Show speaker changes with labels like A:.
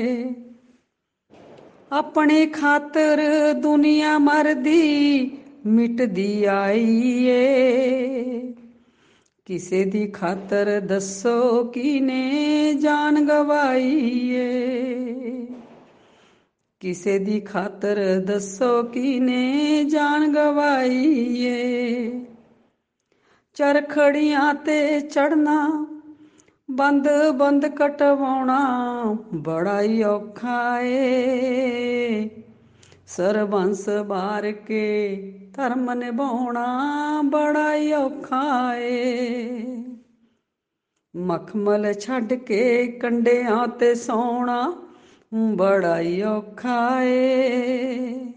A: ਆਪਣੀ ਖਾਤਰ ਦੁਨੀਆ ਮਰਦੀ ਮਿਟਦੀ ਆਈ ਏ। ਕਿਸੇ ਦੀ ਖਾਤਰ ਦੱਸੋ ਕਿਨੇ ਜਾਨ ਗਵਾਈ ਏ। ਕਿਸੇ ਦੀ ਖਾਤਰ ਦੱਸੋ ਕਿਨੇ ਜਾਨ ਗਵਾਈ ਏ। ਚਰਖੜੀਆਂ ਤੇ ਚੜਨਾ ਬੰਦ ਬੰਦ ਕਟਵਾਉਣਾ ਬੜਾ ਹੀ ਔਖਾ ਏ। ਸਰਬੰਸ ਵਾਰ ਕੇ ਧਰਮ ਨਿਭਾਉਣਾ ਬੜਾ ਹੀ ਔਖਾ ਏ। ਮਖਮਲ ਛੱਡ ਕੇ ਕੰਡਿਆਂ ਤੇ ਸੌਣਾ ਬੜਾ ਹੀ ਔਖਾ ਏ।